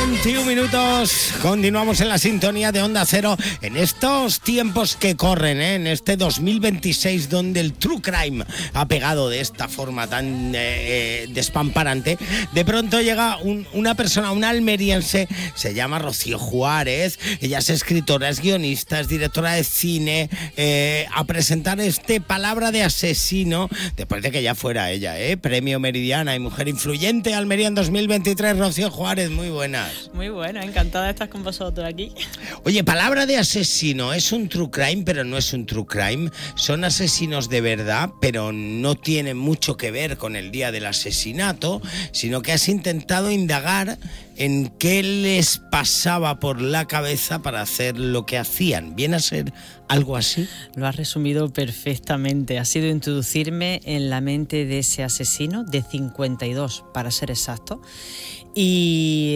21 minutos, continuamos en la sintonía de Onda Cero en estos tiempos que corren, en este 2026 donde el true crime ha pegado de esta forma tan despamparante. De pronto llega una persona, una almeriense, se llama Rocío Juárez, ella es escritora, es guionista, es directora de cine, a presentar Palabra de asesino, después de que ya fuera ella, Premio Meridiana y Mujer Influyente Almería en 2023. Rocío Juárez, muy buenas. Muy bueno, encantada de estar con vosotros aquí. Oye, Palabra de asesino es un true crime, pero no es un true crime. Son asesinos de verdad, pero no tienen mucho que ver con el día del asesinato, sino que has intentado indagar en qué les pasaba por la cabeza para hacer lo que hacían. ¿Viene a ser algo así? Lo has resumido perfectamente. Ha sido introducirme en la mente de ese asesino, de 52 para ser exacto, y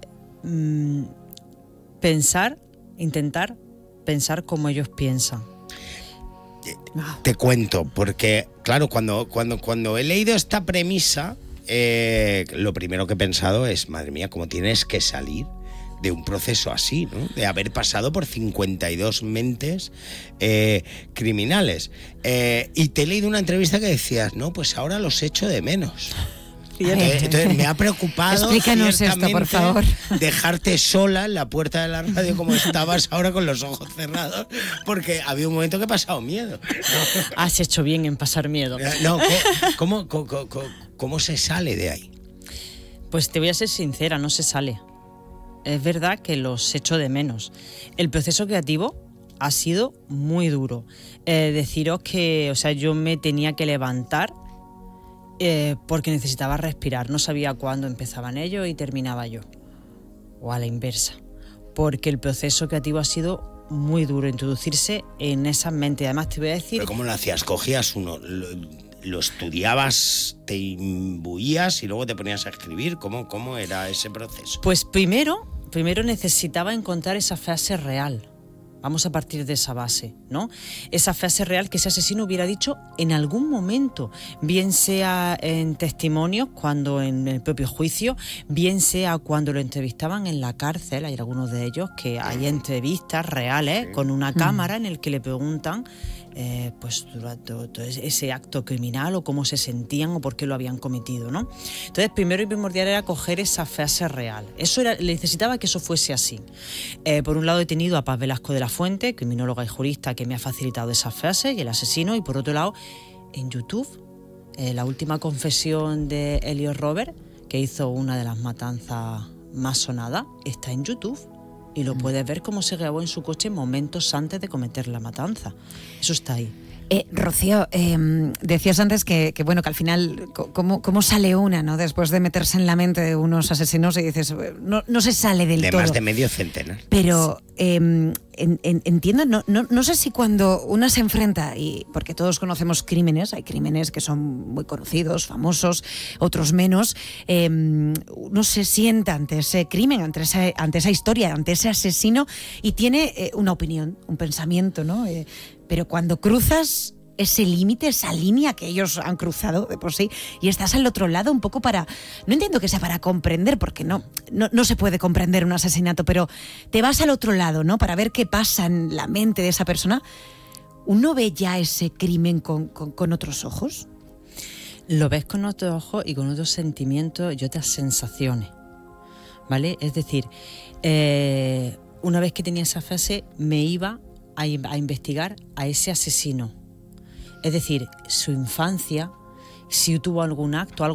intentar pensar como ellos piensan. Te cuento, porque claro, cuando he leído esta premisa, lo primero que he pensado es, madre mía, cómo tienes que salir de un proceso así, ¿no? De haber pasado por 52 mentes criminales. Y te he leído una entrevista que decías, no, pues ahora los echo de menos. Entonces me ha preocupado. Explícanos esto, por favor. Dejarte sola en la puerta de la radio como estabas ahora con los ojos cerrados, porque había un momento que he pasado miedo. Has hecho bien en pasar miedo. No, ¿cómo se sale de ahí? Pues te voy a ser sincera, no se sale. Es verdad que los echo de menos. El proceso creativo ha sido muy duro. Deciros que, yo me tenía que levantar porque necesitaba respirar. No sabía cuándo empezaban ellos y terminaba yo. O a la inversa. Porque el proceso creativo ha sido muy duro, introducirse en esa mente. Además te voy a decir... ¿Pero cómo lo hacías? ¿Cogías uno, lo estudiabas, te imbuías y luego te ponías a escribir? ¿Cómo era ese proceso? Pues primero necesitaba encontrar esa frase real. Vamos a partir de esa base, ¿no? Esa frase real que ese asesino hubiera dicho en algún momento, bien sea en testimonios, cuando en el propio juicio, bien sea cuando lo entrevistaban en la cárcel. Hay algunos de ellos que hay entrevistas reales con una cámara en el que le preguntan pues durante todo ese acto criminal o cómo se sentían o por qué lo habían cometido, ¿no? Entonces, primero y primordial era coger esa frase real. Necesitaba que eso fuese así. Por un lado he tenido a Paz Velasco de la Fuente, criminóloga y jurista, que me ha facilitado esa frase y el asesino, y por otro lado, en YouTube, la última confesión de Elliot Robert, que hizo una de las matanzas más sonadas, está en YouTube. Y lo puedes ver cómo se grabó en su coche momentos antes de cometer la matanza. Eso está ahí. Rocío, decías antes que al final, ¿cómo sale una, ¿no? Después de meterse en la mente de unos asesinos y dices, no se sale del todo. De más de medio centenar. Pero entiendo, no sé si cuando una se enfrenta, y porque todos conocemos crímenes, hay crímenes que son muy conocidos, famosos, otros menos, uno se sienta ante ese crimen, ante esa historia, ante ese asesino y tiene una opinión, un pensamiento, ¿no? Pero cuando cruzas ese límite, esa línea que ellos han cruzado de por sí, y estás al otro lado un poco no entiendo que sea para comprender, porque no se puede comprender un asesinato, pero te vas al otro lado, ¿no? Para ver qué pasa en la mente de esa persona. ¿Uno ve ya ese crimen con otros ojos? Lo ves con otros ojos y con otros sentimientos y otras sensaciones, ¿vale? Es decir, una vez que tenía esa frase, me iba a investigar a ese asesino. Es decir, su infancia, si tuvo algún acto,